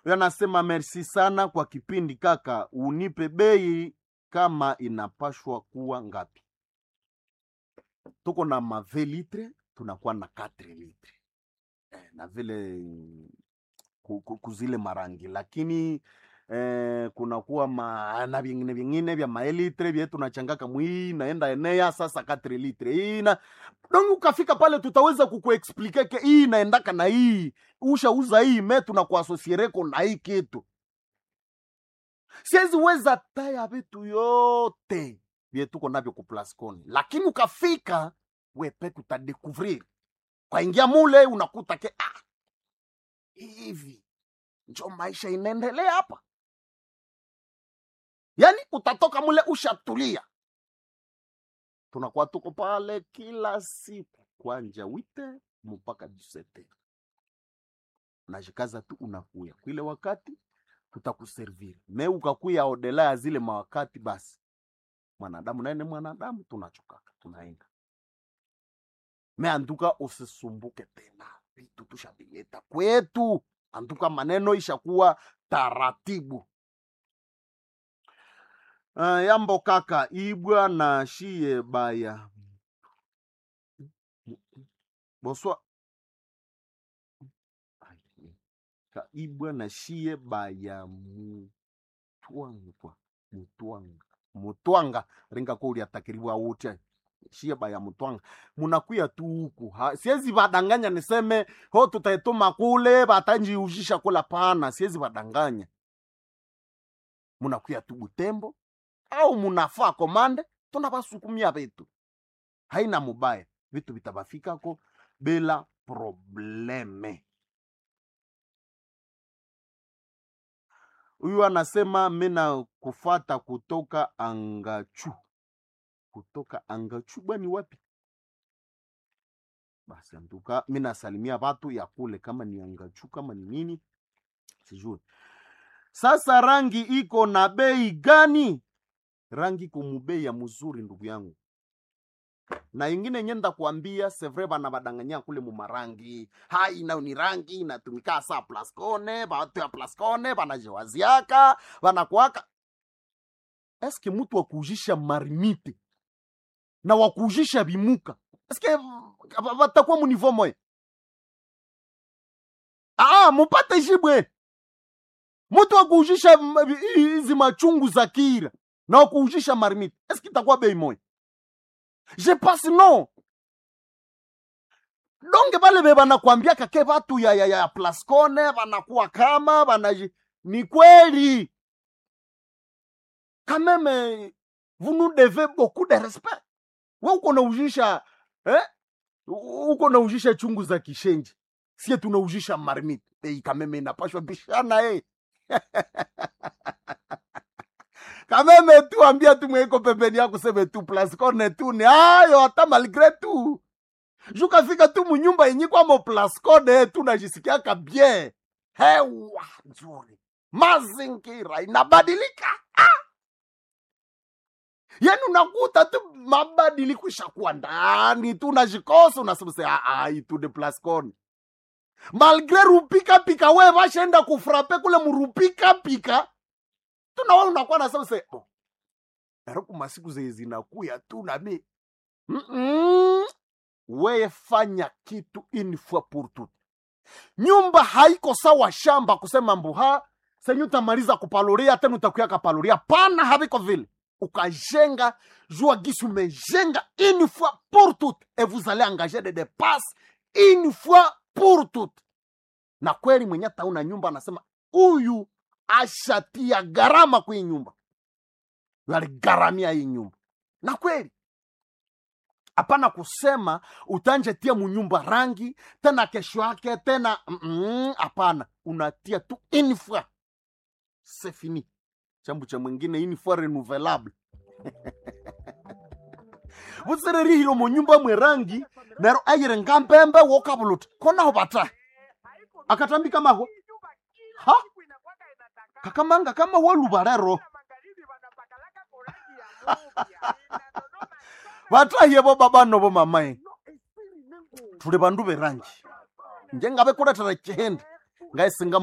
Yanasema merci sana kwa kipindi kaka, unipe bei kama inapashwa kuwa ngapi. Tuko na ma 20 litre, tunakuwa na 4 litre. Na vile kuzile marangi, lakini kunakuwa na vingine vya maelitre vyetu tunachangaka mwii naenda enea sasa 4 litre hii na dongo. Ukafika pale tutaweza kukuexplain ke hii naendaka na hii ushauza hii metu na kuasosiereko na hii kitu. Siwezi weza taya vitu yote vyetu tuko navyo ku Plascon, lakini ukafika wepe tutadécouvrir kwa ingia mule unakuta ke hivi njo maisha inaendelea hapa. Yani utatoka mule ushatulia. Tunakuwa tuko pale kila siku kwanja wite mpaka 17. Unajikaza tu unakuya. Kwile wakati tutakuserviri. Me ukakuya odela ya zile mawakati basi. Mwanadamu nene mwanadamu tunachokaka. Tunaenga. Me anduka usisumbuke tena. Vitu tushabileta kwetu. Anduka maneno ishakuwa taratibu. Yambo kaka ibwa na shie baya boswa ka ibwa na shie baya mutwanga ringa ko uli atakiriwa wote shie baya mutwanga munakuya tu huku. Siwezi badanganya niseme ho tutaituma kule batanji ujisha kula pana. Siwezi badanganya. Munakuya tu Butembo au munafaa komande tunabasukumia vitu. Haina mubaya. Vitu vitabafika ko bila probleme. Huyu anasema mina kufata kutoka Angachu. Kutoka Angachu bani wapi? Basi antuka mina salimia watu ya kule kama ni Angachu kama ni nini sijui. Sasa rangi iko na bei gani? Rangi kumubei ya mzuri ndugu yangu. Na ingine nyenda kuambia sevre bana badanganya kule mu marangi. Hai na ni rangi inatumika saa Plascon, watu ya Plascon banajewaziaka, banakuaka. Eske mtu wakujisha marimite na wakujisha bimuka? Eske watakuwa mu niveau moja? Mupate jibwe. Mtu wakujisha hizi machungu za kira na wakujisha marimite. Eske itakuwa bei moja? Je passe non. Donge bale beba na kuambia kake watu ya Plascon wanakuwa kama banaji. Ni kweli. Quand même vous nous devez beaucoup de respect. Wewe uko na ujisha uko na ujisha chungu za kishenji. Sie tunaujisha marimite. Quand même inapashwa bishana Kameme tu ambia tu mweko pembeni yako sebe tu Plascon tu ni ayo hata malgré tout. Juka fika tu munyumba yenye kwa mo Plascon tu najisikia bien. Hewa nzuri. Mazingira inabadilika. Yani unakuta tu mabadiliko ishakuwa ndani tu najikosa unasema itu de Plascon. Malgré rupika pika wewe washaenda kufrape kule murupika pika. Tunaona unakuwa na sasa Eroku masiku zinakuya tu na mi. Wewe fanya kitu une fois pour toutes. Nyumba haiko sawa shamba kusema mbuha senyu tamaliza kupaloria tena utakuya kapaloria pana habiko vile. Ukajenga jua gisu mejenga une fois pour toutes et vous allez engager des dépenses une fois pour toutes. Na kweli mwenye tauna nyumba anasema huyu ashatia gharama kwa hii nyumba. Wale garamia hii nyumba. Na kweli hapana kusema utanje tia munyumba rangi tena kesho yake tena hapana. Unatia tu une fois. C'est fini. Chambu cha mwingine une fois renouvelable. Wusere hilo munyumba mwe rangi nero ayire ngambembe wokabulut. Kona hobata. Akatambi kama ho. Ha? Kakamanga kama walubarero. Watahiye bo baba no bo mamae. Tule bandu berangi. Njengabe kula tara chihende. Ngai singa